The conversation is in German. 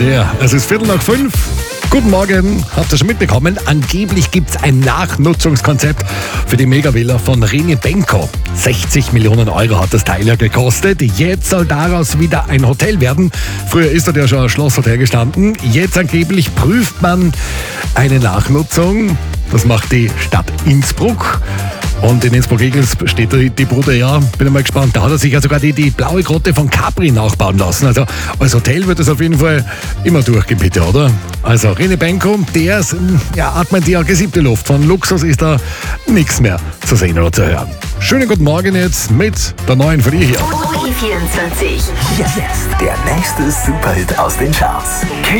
der. Es ist 4:45. Guten Morgen, habt ihr schon mitbekommen? Angeblich gibt es ein Nachnutzungskonzept für die Megavilla von René Benko. 60 Millionen Euro hat das Teil ja gekostet. Jetzt soll daraus wieder ein Hotel werden. Früher ist dort ja schon ein Schlosshotel gestanden. Jetzt angeblich prüft man eine Nachnutzung. Das macht die Stadt Innsbruck. Und in Innsbruck-Egels steht die Bude, ja, bin ich mal gespannt. Da hat er sich ja sogar die blaue Grotte von Capri nachbauen lassen. Also als Hotel wird es auf jeden Fall immer durchgehen, bitte, oder? Also René Benko, der ist, atmet die gesiebte Luft. Von Luxus ist da nichts mehr zu sehen oder zu hören. Schönen guten Morgen jetzt mit der neuen von ihr hier. OE24. Jetzt der nächste Superhit aus den Charts.